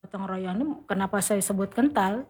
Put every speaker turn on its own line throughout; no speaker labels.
gotong royong ini kenapa saya sebut kental,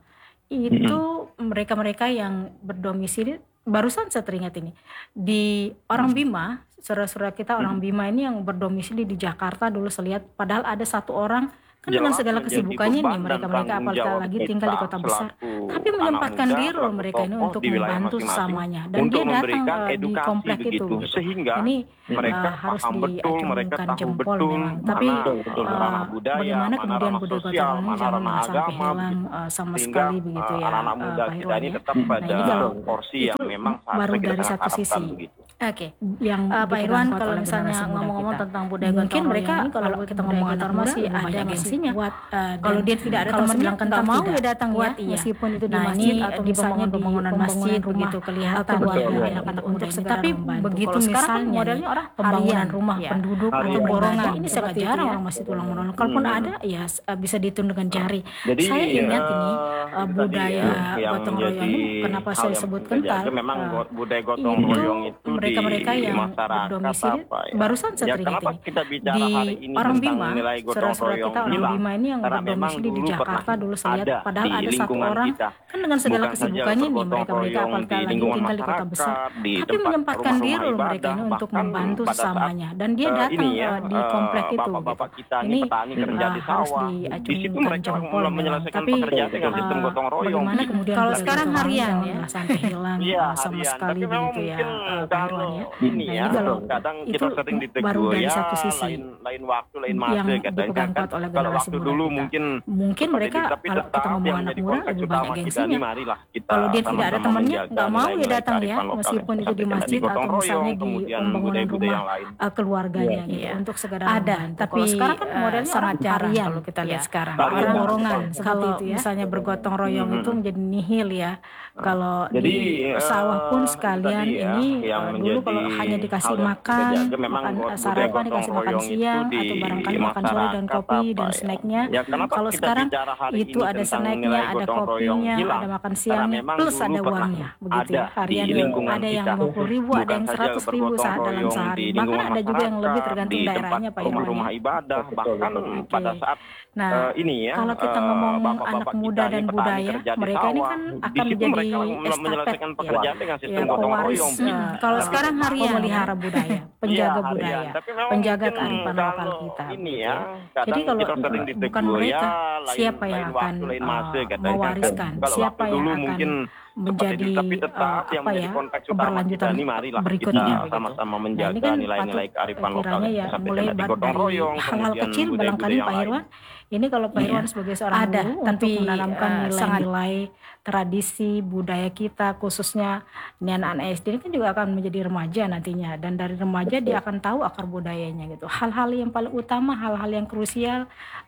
itu mereka-mereka yang berdomisili, barusan saya teringat ini, di orang Bima, saudara-saudara kita orang Bima ini yang berdomisili di Jakarta dulu saya lihat, padahal ada satu orang, kan dengan
Jelas
segala
menjadi
kesibukannya nih
beban dan
mereka-mereka
tanggung
apalagi
jawab
lagi tinggal di
kita
kota besar,
selaku
tapi
anak
menyempatkan
muda,
diri loh
selaku
mereka ini
tokoh
untuk
di wilayah
membantu
masing-masing
sesamanya, dan
untuk
dia datang
memberikan
di
edukasi
komplek itu
begitu,
gitu.
sehingga
Ini
mereka
harus
paham betul, mereka
diacungkan
tahu
jempol
betul
memang. Tapi
mana ranah budaya,
bagaimana
mana
kemudian
ranah
budaya gotong
sosial,
royong ini
mana
jangan
ranah
sampai
agama
hilang
begitu.
sama
Sehingga
sekali begitu ya,
anak-anak muda
Pak
kita
Irwan
ini
ya.
tetap
Nah
pada
ini kalau
porsi
itu
yang memang
baru
seharusnya kita
dari satu
harapkan
sisi.
begitu.
Oke, yang
Pak
dipegang
Irwan,
kuat
kalau
oleh
misalnya
generasi muda
ngomong-ngomong
kita.
tentang budaya
Mungkin
gotong royong
mereka
ini,
kalau kita ngomong anak muda
masih
ada
banyak yang
gengsinya.
kuat,
Kalau dia tidak ada temannya
bilang
nggak
kental
mau
tidak
ya datang
kuat,
ya, meskipun itu di
Nah,
masjid
ini
atau
di
misalnya di
pembangunan masjid
rumah
begitu kelihatan
keluarga
ya,
anak-anak muda
untuk
ini.
segera
Tapi
membantu.
begitu
Kalau sekarang kan
misalnya
modelnya orang
pembangunan
harian,
rumah
ya.
penduduk atau
Harian.
borongan
Ini
ini sangat
seperti itu
jarang
ya.
orang masih tulang menolong. Kalaupun ada ya bisa dihitung dengan jari.
Jadi
Saya ingat ini
itu
budaya
tadi yang
gotong royong
menjadi
ini kenapa
hal
saya
yang
sebut
kita
kental,
jaga memang budaya gotong
itu
royong itu
mereka-mereka
di
yang
masyarakat
berdomisili,
apa ya.
barusan saya
Ya
teringat
kenapa
ini,
kita bicara
di
hari ini
orang
tentang
Bima,
nilai gotong
saudara-saudara
royong
kita orang
hilang?
Bima ini yang
Karena memang
berdomisili di
dulu pernah
Jakarta dulu saya lihat,
ada
padahal
di
ada satu
lingkungan
orang,
kita.
kan dengan segala
Bukan saja
kesibukannya nih
bergotong
mereka-mereka
royong
apalagi
di
lagi
lingkungan
tinggal di kota besar,
masyarakat, di
tapi
tempat
menyempatkan diri
rumah-rumah
loh mereka
ibadah,
ini untuk
bahkan
membantu
pada saat
sesamanya, dan dia datang
ini ya
di komplek itu gitu.
bapak-bapak kita nih
Ini
petani kerja di
harus
sawah, di situ
diacungkan
mereka
jempol memang.
menyelesaikan
Tapi
pekerjaan dengan sistem gotong royong.
bagaimana kemudian
Kalau
budaya
sekarang
gotong royong
harian
jangan
ya.
sampai hilang
Iya
sama
harian,
sekali
tapi memang
begitu ya,
mungkin
Pak Irwan
kalau
ya.
ini
Nah
ya
ini kalau
kadang
itu
kita sering
baru
ditegur
dari
ya
satu sisi
lain waktu lain
yang
masa katanya
dipegang
kan
kuat oleh
kalau
generasi
waktu
muda
dulu
kita.
mungkin
Mungkin
seperti
mereka
itu, tapi
kalau kita
tetap
ngomong
yang
anak
menjadi
muda
konteks
lebih
utama
banyak
kita nih
gengsinya.
marilah kita
Kalau dia tidak ada
sama-sama
temannya
menjaga
nggak mau ya
nilai-nilai
datang ya,
kearifan lokal yang
meskipun itu di
disampaikan tadi,
masjid
gotong
atau misalnya
royong
di
kemudian
pembangunan
budaya-budaya
rumah
yang lain.
keluarganya gitu
Iya.
untuk segera
Ada,
membantu.
tapi
Kalau sekarang kan modelnya
sangat
orang
jarang
harian
kalau kita lihat
ya.
sekarang.
Harian.
Orang borongan
Betul.
seperti
Kalau
itu ya. Misalnya bergotong royong itu menjadi nihil ya. Kalau
Jadi
di sawah pun
itu
sekalian
tadi ya
ini
yang
dulu kalau
menjadi
hanya
hal
dikasih
yang kita
makan,
jaga memang
makan
budaya
sarapan,
gotong
dikasih makan
royong itu
siang
di
atau barangkali makan sore dan
masyarakat
kopi
apa
dan
ya.
snacknya.
Ya kenapa
Kalau
kita
sekarang
bicara hari
itu
ini
ada
tentang
snacknya,
nilai
ada
gotong royong
kopinya,
hilang?
ada makan
Karena
siangnya,
memang
plus
dulu
ada
pernah
uangnya begitu
ada
ya.
di
Harian
lingkungan
ada yang
kita.
50.000, ada
Bukan
yang
saja
100.000
bergotong
dalam
royong
sehari.
di
Bahkan
lingkungan
ada juga yang lebih
masyarakat,
tergantung
di tempat
daerahnya Pak Irwan ya.
rumah-rumah ibadah, bahkan pada
Oke.
saat
Nah,
ini ya
kalau kita ngomong anak
bapak-bapak
muda
kita
dan
ini petani
budaya,
kerja di
mereka ini
sawah,
kan
di
akan
situ
menjadi
mereka
estafet
menyelesaikan
ya,
pekerjaan dengan sistem
ya
gotong
pewaris,
royong begitu.
Kalau sekarang harian
pemelihara budaya,
Iya
penjaga
harian,
budaya,
tapi memang
penjaga
mungkin
kearifan lokal
kalau
kita
ini
begitu
ya
ya.
kadang
Jadi kalau
kita sering
bukan
ditegur ya
mereka,
lain
siapa yang
lain
akan
waktu lain masa katanya kan.
mewariskan,
Kalau
siapa
waktu
yang
dulu
akan
mungkin seperti
menjadi
itu, tapi tetap yang
apa
menjadi
ya
konteks utama kita
keberlanjutan
nih marilah
berikutnya
kita
begitu.
sama-sama
Nah ini
menjaga
kan
nilai-nilai
patut
kearifan lokal
kiranya
yang
ya
disampaikan
mulai
tadi, gotong
dari
royong
hal-hal
kemudian
kecil
budaya-budaya
barangkali
yang
Pak
lain.
Irwan. Ini kalau Pak
Iya.
Irwan sebagai seorang
Ada,
guru untuk
tapi
menanamkan
sangat
nilai-nilai tradisi budaya kita khususnya ini anak-anak SD ini kan juga akan menjadi remaja nantinya, dan dari remaja dia akan tahu akar budayanya gitu. Hal-hal yang paling utama, hal-hal yang krusial,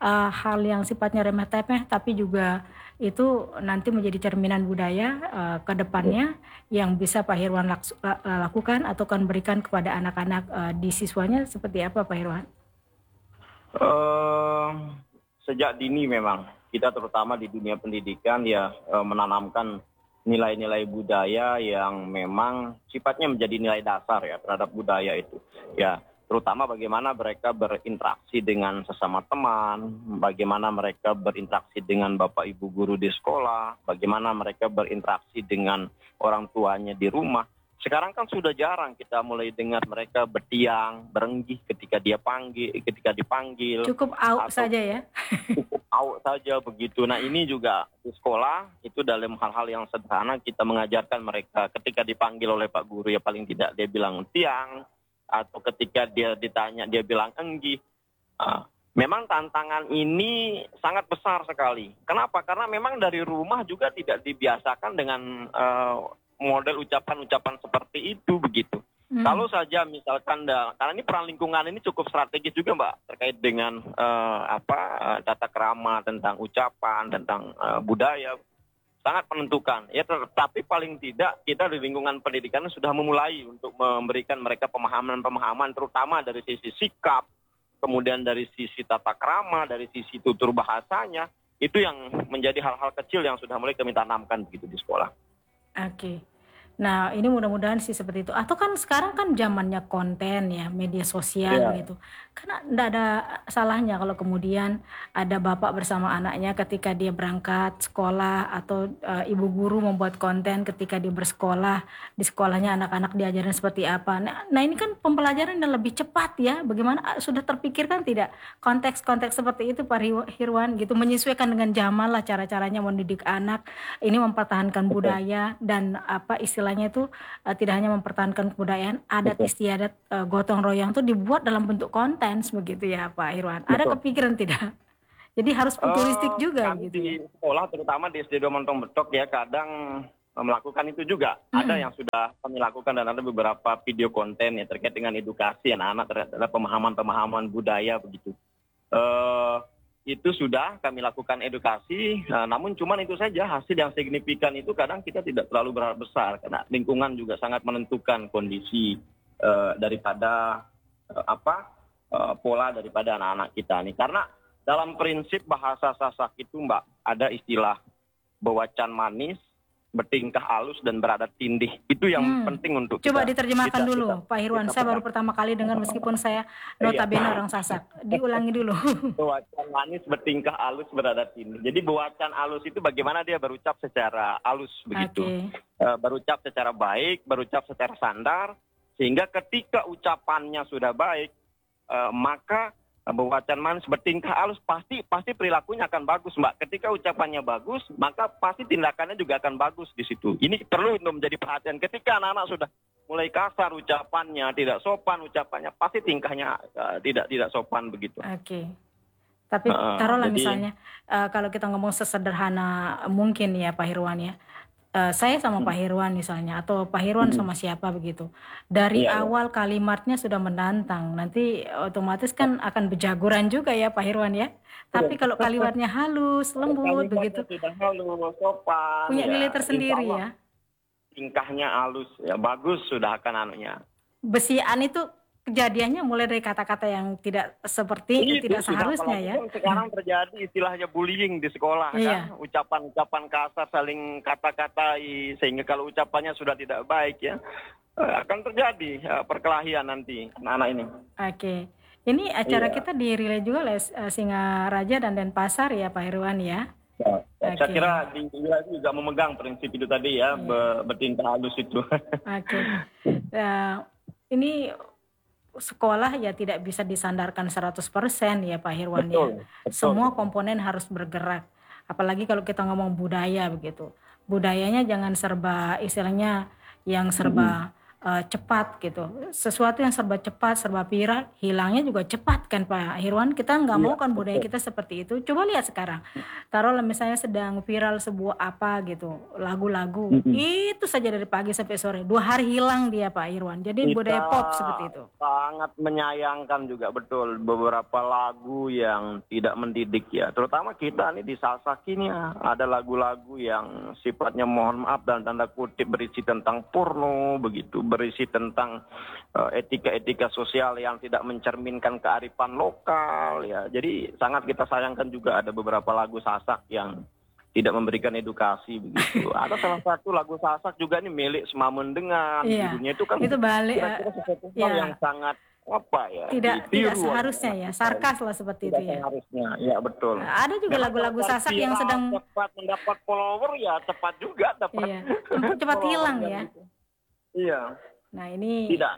hal yang sifatnya remeh-temeh tapi juga itu nanti menjadi cerminan budaya ke depannya yang bisa Pak Irwan lakukan atau kan berikan kepada anak-anak di siswanya seperti apa Pak Irwan?
Sejak dini memang kita terutama di dunia pendidikan ya menanamkan nilai-nilai budaya yang memang sifatnya menjadi nilai dasar ya terhadap budaya itu. Ya, terutama bagaimana mereka berinteraksi dengan sesama teman, bagaimana mereka berinteraksi dengan bapak ibu guru di sekolah, bagaimana mereka berinteraksi dengan orang tuanya di rumah. Sekarang kan sudah jarang kita mulai dengar mereka bertiang, berenggih ketika dipanggil.
Cukup out saja ya.
Cukup out saja begitu. Nah ini juga di sekolah itu dalam hal-hal yang sederhana kita mengajarkan mereka ketika dipanggil oleh Pak Guru ya paling tidak dia bilang tiang, atau ketika dia ditanya dia bilang enggih. Memang tantangan ini sangat besar sekali. Kenapa? Karena memang dari rumah juga tidak dibiasakan dengan model ucapan-ucapan seperti itu begitu. Kalau saja misalkan karena ini peran lingkungan ini cukup strategis juga Mbak terkait dengan tata krama tentang ucapan, tentang budaya sangat menentukan. Ya tetapi paling tidak kita di lingkungan pendidikan sudah memulai untuk memberikan mereka pemahaman-pemahaman terutama dari sisi sikap, kemudian dari sisi tata krama, dari sisi tutur bahasanya, itu yang menjadi hal-hal kecil yang sudah mulai kami tanamkan begitu di sekolah.
Oke. Nah, ini mudah-mudahan sih seperti itu. Atau kan sekarang kan zamannya konten ya, media sosial
Iya,
begitu. Karena enggak ada salahnya kalau kemudian ada bapak bersama anaknya ketika dia berangkat sekolah atau ibu guru membuat konten ketika dia bersekolah, di sekolahnya anak-anak diajarin seperti apa. Nah, ini kan pembelajaran yang lebih cepat ya. Bagaimana sudah terpikirkan tidak konteks-konteks seperti itu Pak Hirwan gitu menyesuaikan dengan zaman lah cara-caranya mendidik anak ini mempertahankan
betul,
budaya dan apa istilahnya itu tidak hanya mempertahankan kebudayaan adat
betul,
istiadat gotong royong itu dibuat dalam bentuk konten begitu ya Pak Irwan. Ada
betul.
kepikiran tidak? Jadi harus futuristik juga
Kami
begitu
di
ya.
sekolah, terutama di SD 2 Montong Betok ya, kadang melakukan itu juga. Ada
Mm-mm.
yang sudah kami lakukan dan ada beberapa video konten ya terkait dengan edukasi anak-anak terhadap pemahaman-pemahaman budaya begitu. Eh, itu sudah kami lakukan edukasi, namun cuman itu saja hasil yang signifikan itu kadang kita tidak terlalu berharap besar karena lingkungan juga sangat menentukan kondisi daripada pola daripada anak-anak kita nih. Karena dalam prinsip bahasa Sasak itu Mbak ada istilah bewacan manis, bertingkah halus dan beradat tindih. Itu yang
Hmm.
penting untuk
Coba
kita
diterjemahkan
kita kita
dulu Pak Irwan.
kita
Saya baru
pegang.
pertama kali dengar meskipun saya
Iya.
notabene orang Sasak. Diulangi dulu.
Bewacan manis, bertingkah halus, beradat tinggi. Jadi bewacan halus itu bagaimana dia berucap secara halus begitu.
Oke.
Berucap secara baik, berucap secara sandar, sehingga ketika ucapannya sudah baik, maka bewacan manis, bertingkah halus pasti perilakunya akan bagus, Mbak. Ketika ucapannya bagus, maka pasti tindakannya juga akan bagus di situ. Ini perlu untuk menjadi perhatian. Ketika anak-anak sudah mulai kasar ucapannya, tidak sopan ucapannya, pasti tingkahnya tidak sopan begitu.
Oke. Tapi taruhlah
Jadi
misalnya kalau kita ngomong sesederhana mungkin ya Pak Irwan ya. Saya sama Pak Hirwan misalnya atau Pak Hirwan sama siapa begitu. Dari
iya, iya.
awal kalimatnya sudah menantang, nanti otomatis kan akan bejagoran juga ya Pak Hirwan ya. Tapi kalau kalimatnya halus, lembut
Kalimatnya
begitu,
sudah halus, sopan,
punya nilai
ya insya
tersendiri
Allah
ya.
tingkahnya halus, ya bagus sudah akan anunya.
Besian itu kejadiannya mulai dari kata-kata yang tidak seperti,
Itu
tidak
sudah,
seharusnya
apalagi
ya.
kan sekarang terjadi istilahnya bullying di sekolah kan,
Iya,
ucapan-ucapan kasar saling kata-katai, sehingga kalau ucapannya sudah tidak baik ya, akan terjadi perkelahian nanti anak-anak ini.
oke. Ini acara
Iya.
kita dirilai juga oleh Singaraja dan Denpasar ya Pak Hirwan ya.
Ya, saya
Oke,
kira di wilayah itu juga memegang prinsip itu tadi ya,
iya.
bertindak halus itu.
Oke. Nah, ini sekolah ya tidak bisa disandarkan 100% ya Pak Hirwan ya.
Betul, betul,
Semua
betul.
komponen harus bergerak. Apalagi kalau kita ngomong budaya begitu. Budayanya jangan serba istilahnya yang serba cepat gitu. Sesuatu yang serba cepat, serba viral, hilangnya juga cepat kan Pak Hirwan. Kita nggak
Iya,
mau kan budaya
betul.
kita seperti itu. Coba lihat sekarang. Taruhlah misalnya sedang viral sebuah apa gitu, lagu-lagu.
Mm-mm.
Itu saja dari pagi sampai sore. 2 hari hilang dia Pak Irwan. Jadi budaya
Kita
pop seperti itu.
sangat menyayangkan juga betul beberapa lagu yang tidak mendidik ya. Terutama kita nih di Sasak ini ada lagu-lagu yang sifatnya mohon maaf dan tanda kutip berisi tentang porno begitu, berisi tentang etika-etika sosial yang tidak mencerminkan kearifan lokal ya. Jadi sangat kita sayangkan juga ada beberapa lagu Sasak yang tidak memberikan edukasi begitu. Ada salah satu lagu Sasak juga nih milik Semamen dengan
Iya,
judulnya itu kan
itu balik
kira-kira sesuatu hal yang
ya
sangat apa ya
tidak
ditiru oleh
seharusnya
anak
ya,
kita ini.
sarkas lah seperti
Tidak
itu ya.
seharusnya, ya betul.
Ada juga
Memang kalau
lagu-lagu
cari
Sasak yang
viral
sedang
cepat mendapat follower ya cepat juga dapat
iya, cepat hilang
followernya
ya.
gitu. Iya,
Nah, ini
tidak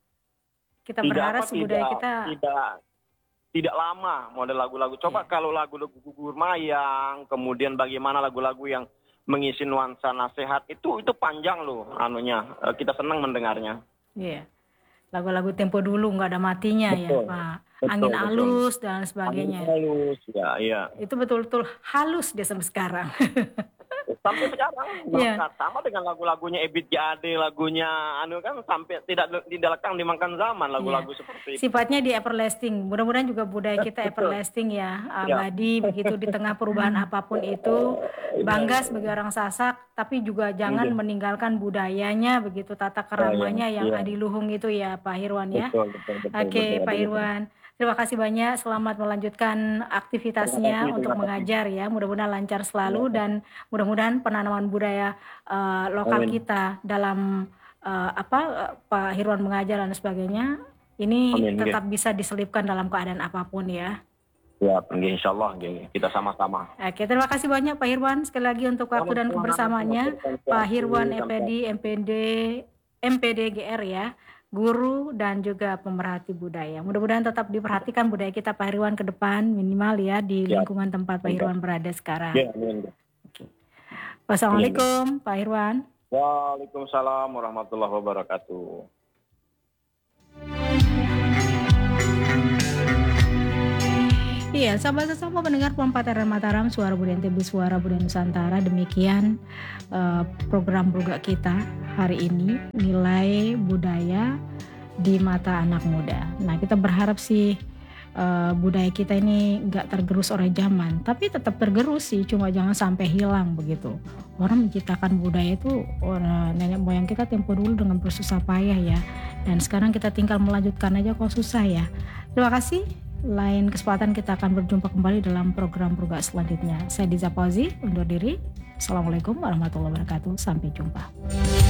kita
tidak
berharap
apa
budaya
tidak
kita
tidak tidak lama model lagu-lagu. Coba
iya.
kalau lagu-lagu Gugur Mayang, kemudian bagaimana lagu-lagu yang mengisi nuansa nasihat itu panjang loh anunya. Kita senang mendengarnya.
Iya. Lagu-lagu tempo dulu nggak ada matinya ya,
Betul,
Pak.
betul,
Angin
betul.
halus dan
Angin
sebagainya.
halus, ya, iya.
Itu betul-betul halus dia sampai sekarang.
Sampai sekarang
Iya.
melekat sama dengan lagunya Ebit G Ade, lagunya anu kan sampai tidak lekang dimakan zaman
Iya,
lagu-lagu seperti itu.
sifatnya di everlasting. Mudah-mudahan juga budaya kita
Betul.
everlasting ya,
Ya.
abadi begitu di tengah perubahan apapun itu. Bangga sebagai orang Sasak, tapi juga jangan
Iya.
meninggalkan budayanya begitu, tata
Ya, ya,
keramanya yang
iya.
adiluhung itu ya Pak Hirwan ya.
Betul, betul, betul,
Oke
betul.
Pak
Ada gitu.
Irwan, Terima kasih banyak, selamat melanjutkan
Terima
aktivitasnya
kasih,
untuk
terima kasih.
mengajar ya, mudah-mudahan lancar
Ya,
selalu dan mudah-mudahan penanaman budaya lokal
amin.
kita dalam Pak Hirwan mengajar dan sebagainya ini
Amin, nggih.
tetap bisa diselipkan dalam keadaan apapun ya.
Siap, nggih, insyaallah nggih. Kita sama-sama.
Oke, terima kasih banyak Pak Hirwan sekali lagi untuk waktu dan
Sama-sama,
kebersamaannya. Pak Hirwan
sampai
EPD MPD GR ya, guru dan juga pemerhati budaya. Mudah-mudahan tetap diperhatikan budaya kita Pak Hirwan ke depan minimal ya di
siap.
lingkungan tempat Pak Hirwan berada sekarang.
Ya, amin.
Oke. Wassalamualaikum Pak Hirwan.
Waalaikumsalam warahmatullahi wabarakatuh.
Iya, sahabat sesama pendengar Pempataran Mataram, Suara Budaya NTB, Suara Budaya Nusantara. Demikian program program kita hari ini, nilai budaya di mata anak muda. Nah, kita berharap sih budaya kita ini nggak tergerus oleh zaman, tapi tetap tergerus sih, cuma jangan sampai hilang begitu. Orang menciptakan budaya itu nenek moyang kita tempo dulu dengan bersusah payah ya, dan sekarang kita tinggal melanjutkan aja kok susah ya. Terima kasih. Lain kesempatan kita akan berjumpa kembali dalam program-program selanjutnya. Saya Diza Pauzi, undur diri. Assalamualaikum warahmatullahi wabarakatuh. Sampai jumpa.